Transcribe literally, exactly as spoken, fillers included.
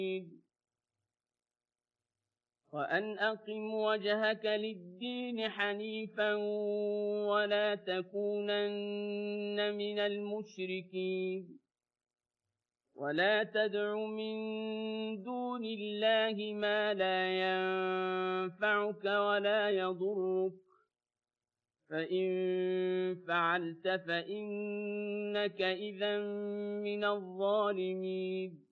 وأن أقم وجهك للدين حنيفا ولا تكونن من المشركين ولا تدع من دون الله ما لا ينفعك ولا يضرك فإن فعلت فإنك إذا من الظالمين